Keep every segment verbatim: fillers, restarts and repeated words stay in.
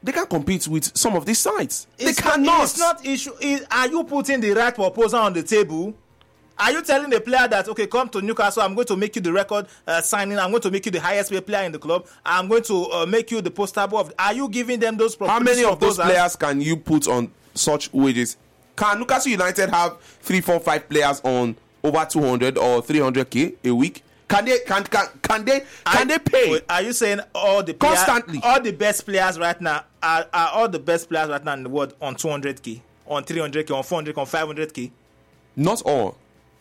they can't compete with some of these sides. It's they cannot. Not, it's not issue. It, are you putting the right proposal on the table? Are you telling the player that, okay, come to Newcastle, I'm going to make you the record uh, signing, I'm going to make you the highest paid player in the club, I'm going to uh, make you the poster boy of... Are you giving them those proposals? How many of those players can you put on such wages? Can Newcastle United have three, four, five players on over two hundred or three hundred k a week? Can they can can can they can are, they pay? Are you saying all the players, constantly? All the best players right now are, are all the best players right now in the world on two hundred k, on three hundred k, on four hundred k, on five hundred k? Not all,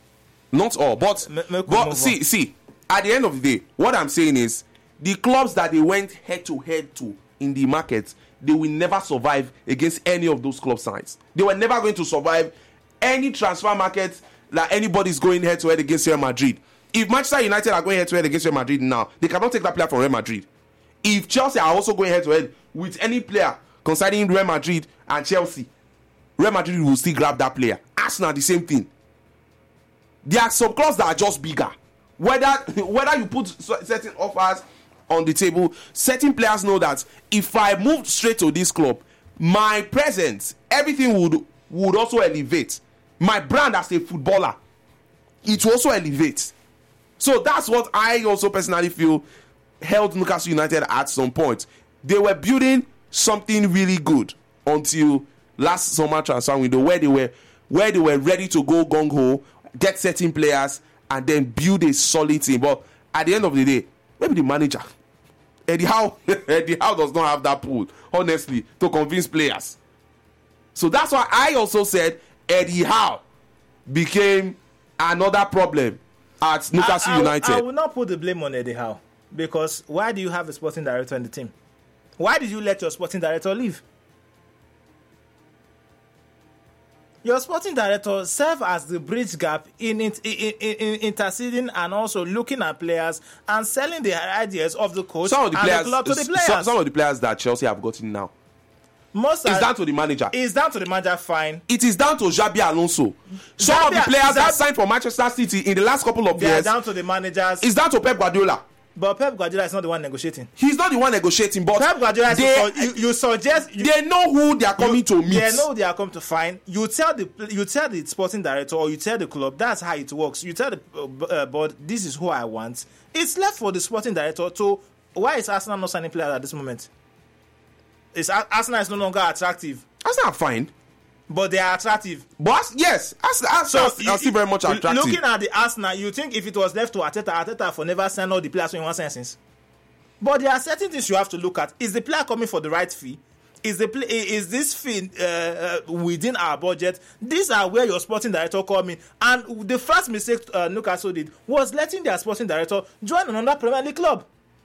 not all. But M- but see on. see at the end of the day, what I'm saying is the clubs that they went head to head to in the market, they will never survive against any of those club sides. They were never going to survive any transfer market that anybody's going head to head against Real Madrid. If Manchester United are going head to head against Real Madrid now, they cannot take that player from Real Madrid. If Chelsea are also going head to head with any player concerning Real Madrid and Chelsea, Real Madrid will still grab that player. Arsenal, the same thing. There are some clubs that are just bigger. Whether whether you put certain offers on the table, certain players know that if I move straight to this club, my presence, everything would would also elevate. My brand as a footballer, it will also elevate. So that's what I also personally feel held Newcastle United at some point. They were building something really good until last summer transfer window, where they were where they were ready to go gung ho, get certain players, and then build a solid team. But at the end of the day, maybe the manager, Eddie Howe, Eddie Howe does not have that pull, honestly, to convince players. So that's why I also said Eddie Howe became another problem at Newcastle I, I, United. I will not put the blame on Eddie Howe, because why do you have a sporting director in the team? Why did you let your sporting director leave? Your sporting director served as the bridge gap in, in, in, in interceding and also looking at players and selling the ideas of the coach some of the and players, the club to the players. Some, some of the players that Chelsea have gotten now, Most it's are, down to the manager. It's down to the manager, fine. It is down to Xabi Alonso. Some Xabi, of the players Xabi, that signed for Manchester City in the last couple of they years, are down to the managers. it's down to Pep Guardiola. But Pep Guardiola is not the one negotiating. He's not the one negotiating, but Pep Guardiola, they, is you, you suggest you, they know who they are coming you, to meet. They know they are coming to find. You tell the you tell the sporting director or you tell the club, that's how it works. You tell the uh, board, this is who I want. It's left for the sporting director to. Why is Arsenal not signing players at this moment? Is Arsenal is no longer attractive? That's not fine. But they are attractive. But yes, Arsenal so are still very much attractive. Looking at the Arsenal, you think if it was left to Arteta, Arteta for never sign all the players in one sense. But there are certain things you have to look at. Is the player coming for the right fee? Is the play, is this fee uh, uh, within our budget? These are where your sporting director come in. And the first mistake uh, Newcastle did was letting their sporting director join another Premier League club.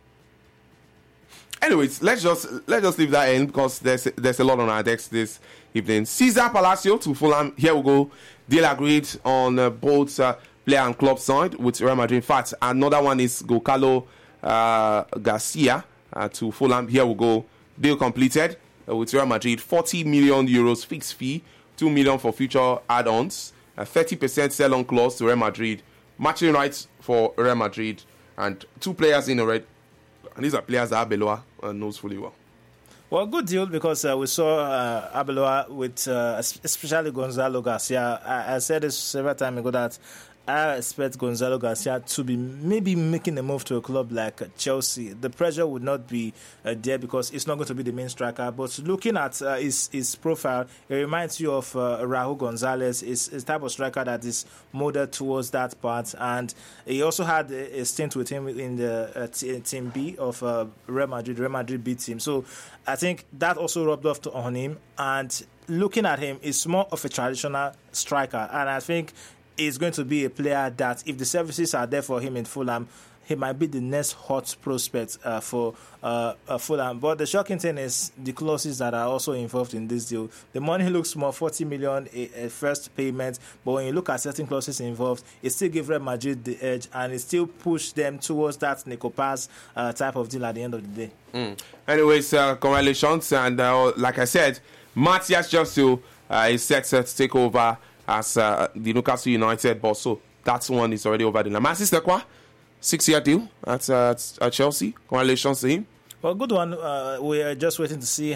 Anyways, let's just let's just leave that in because there's there's a lot on our decks this evening. Cesar Palacio to Fulham. Here we go. Deal agreed on uh, both uh, player and club side with Real Madrid. In fact, another one is Gonçalo uh, Garcia uh, to Fulham. Here we go. Deal completed uh, with Real Madrid. forty million euros fixed fee, two million for future add-ons, uh, thirty percent sell-on clause to Real Madrid, matching rights for Real Madrid, and two players in already. And these are players that Arbeloa uh, knows fully well. Well, good deal because uh, we saw uh, Arbeloa with uh, especially Gonçalo Garcia. I, I said this several times ago that I expect Gonçalo Garcia to be maybe making a move to a club like Chelsea. The pressure would not be uh, there because it's not going to be the main striker. But looking at uh, his, his profile, it reminds you of uh, Raul Gonzalez. It's a type of striker that is molded towards that part. And he also had a, a stint with him in the uh, t- Team B of uh, Real Madrid, Real Madrid B team. So I think that also rubbed off to, on him. And looking at him, he's more of a traditional striker. And I think is going to be a player that, if the services are there for him in Fulham, he might be the next hot prospect uh, for uh, uh, Fulham. But the shocking thing is the clauses that are also involved in this deal. The money looks small, forty million a, a first payment, but when you look at certain clauses involved, it still gives Real Madrid the edge, and it still push them towards that Nico Paz uh, type of deal at the end of the day. Mm. Anyways, uh, congratulations, and uh, like I said, Matthias Josu uh, is set to take over as uh, the Newcastle United boss. So that one is already over the line. Manchester Stekwa, six-year deal at, uh, at Chelsea. Congratulations to him. Well, good one. Uh, we are just waiting to see